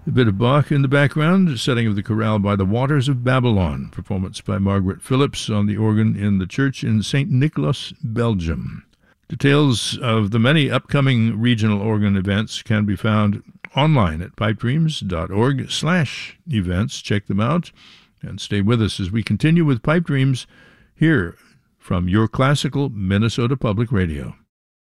A bit of Bach in the background, setting of the chorale by the Waters of Babylon, performance by Margaret Phillips on the organ in the church in St. Nicholas, Belgium. Details of the many upcoming regional organ events can be found online at pipedreams.org/events. Check them out and stay with us as we continue with Pipe Dreams here from your classical Minnesota Public Radio.